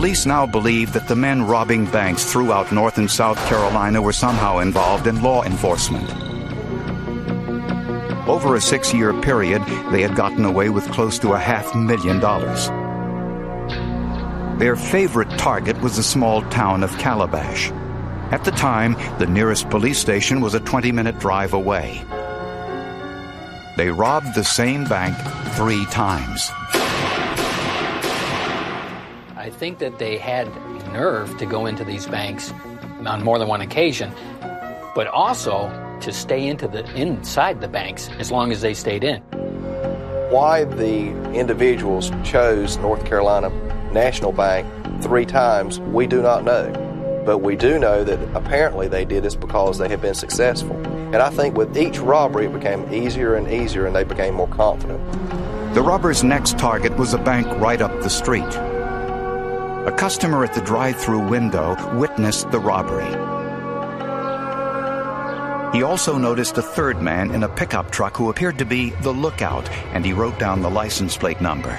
Police now believe that the men robbing banks throughout North and South Carolina were somehow involved in law enforcement. Over a 6-year period, they had gotten away with close to $500,000. Their favorite target was the small town of Calabash. At the time, the nearest police station was a 20-minute drive away. They robbed the same bank 3 times. I think that they had nerve to go into these banks on more than one occasion, but also to stay inside the banks as long as they stayed in. Why the individuals chose North Carolina National Bank 3 times, we do not know. But we do know that apparently they did this because they had been successful. And I think with each robbery, it became easier and easier, and they became more confident. The robbers' next target was a bank right up the street. A customer at the drive-through window witnessed the robbery. He also noticed a third man in a pickup truck who appeared to be the lookout, and he wrote down the license plate number.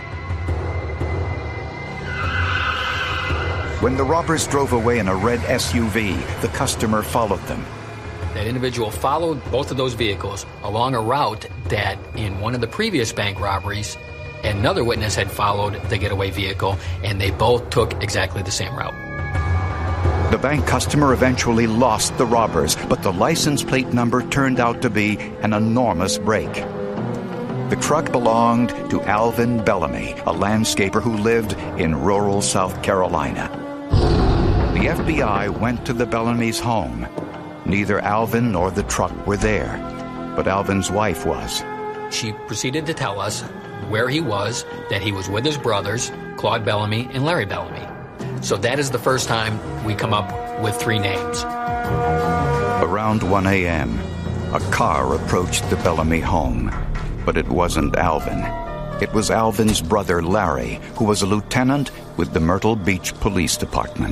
When the robbers drove away in a red SUV, the customer followed them. That individual followed both of those vehicles along a route that in one of the previous bank robberies, another witness had followed the getaway vehicle, and they both took exactly the same route. The bank customer eventually lost the robbers, but the license plate number turned out to be an enormous break. The truck belonged to Alvin Bellamy, a landscaper who lived in rural South Carolina. The FBI went to the Bellamy's home. Neither Alvin nor the truck were there, but Alvin's wife was. She proceeded to tell us where he was, that he was with his brothers, Claude Bellamy and Larry Bellamy. So that is the first time we come up with 3 names. Around 1 a.m., a car approached the Bellamy home, but it wasn't Alvin. It was Alvin's brother, Larry, who was a lieutenant with the Myrtle Beach Police Department.